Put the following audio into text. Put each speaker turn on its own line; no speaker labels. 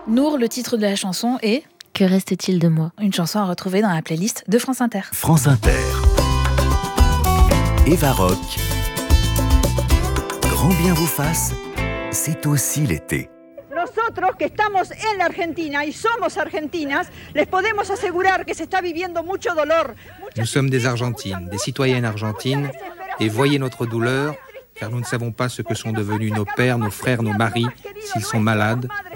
Nour, le titre de la chanson est
« Que reste-t-il de moi ?»
Une chanson à retrouver dans la playlist de France Inter.
France Inter. Eva Rock. Grand bien vous fasse, c'est aussi l'été.
Nosotros que estamos en la Argentina y somos argentinas, les podemos asegurar que se está viviendo mucho dolor.
Nous sommes des Argentines, des citoyennes argentines, et voyez notre douleur, car nous ne savons pas ce que sont devenus nos pères, nos frères, nos maris, s'ils sont malades,